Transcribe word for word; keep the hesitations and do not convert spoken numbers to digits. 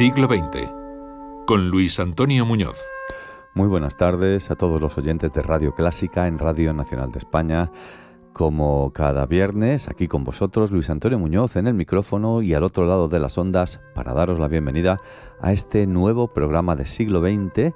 Siglo veinte, con Luis Antonio Muñoz. Muy buenas tardes a todos los oyentes de Radio Clásica en Radio Nacional de España. Como cada viernes, aquí con vosotros, Luis Antonio Muñoz en el micrófono y al otro lado de las ondas para daros la bienvenida a este nuevo programa de Siglo veinte